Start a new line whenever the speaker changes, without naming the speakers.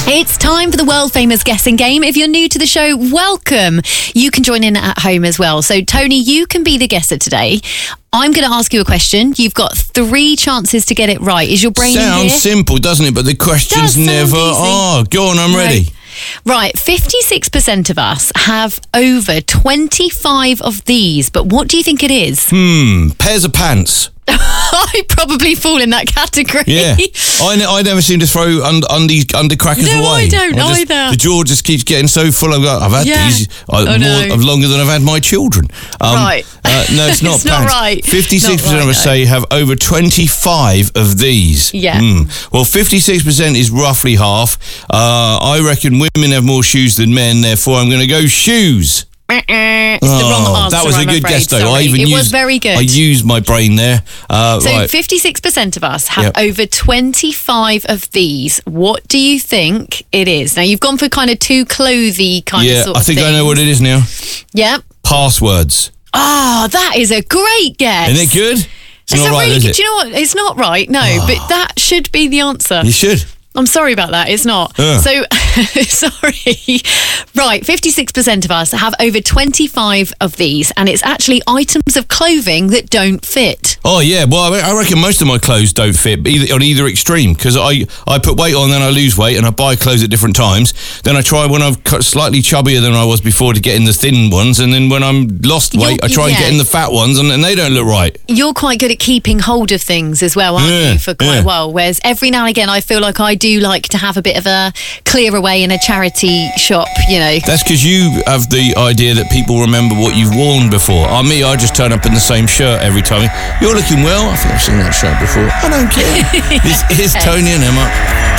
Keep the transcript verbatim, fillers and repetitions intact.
It's time for the world famous guessing game. If you're new to the show, welcome. You can join in at home as well. So, Tony, you can be the guesser today. I'm going to ask you a question. You've got three chances to get it right. Is your brain in
Sounds
here?
simple, doesn't it? But the questions
Does sound
never
easy.
are. Go on, I'm ready.
Right, fifty-six percent of us have over twenty-five of these. But what do you think it is?
Hmm, pairs of pants.
I probably fall in that category.
Yeah, I, ne- I never seem to throw und- undies, undercrackers
No,
away.
I don't
just-
either.
The drawer just keeps getting so full. I've, got, I've had
Yeah.
these uh,
Oh,
more,
no.
of longer than I've had my children. Um,
Right.
Uh, no, it's not
It's not
pants.
right.
fifty-six percent
Not
of
right,
us
no.
say have over twenty-five of these.
Yeah.
Hmm. Well, fifty-six percent is roughly half. Uh, I reckon women have more shoes than men, therefore I'm going to go shoes.
It's the wrong
Oh,
answer,
that was a
I'm
good
afraid.
guess, though.
Sorry.
I even
it
used,
was very good.
I used my brain there. Uh,
So
right.
fifty-six percent of us have
Yep.
over twenty-five of these. What do you think it is? Now, you've gone for kind of two clothy kind
Yeah,
of sort
I
of
think I know what
things.
it is now.
Yep.
Passwords.
Oh, that is a great guess.
Isn't it good? It's,
It's
not
a
right,
really
is
good.
it?
Do you know what? It's not right, no, but that should be the answer.
You should.
I'm sorry about that. It's not.
Ugh.
So, sorry. Right, fifty-six percent of us have over twenty-five of these, and it's actually items of clothing that don't fit.
Oh, yeah. Well, I I reckon most of my clothes don't fit either, on either extreme because I, I put weight on, then I lose weight, and I buy clothes at different times. Then I try when I'm cut- slightly chubbier than I was before to get in the thin ones, and then when I'm lost
You're-
weight, I try and
yeah.
get in the fat ones, and, and they don't look right.
You're quite good at keeping hold of things as well, aren't
Yeah,
you, for quite
yeah.
a while? Whereas every now and again, I feel like I do like to have a bit of a clear away in a charity shop, you know.
That's because you have the idea that people remember what you've worn before. Uh, me, I just turn up in the same shirt every time. You're looking well. I think I've seen that shirt before. I don't care. This is Tony and Emma.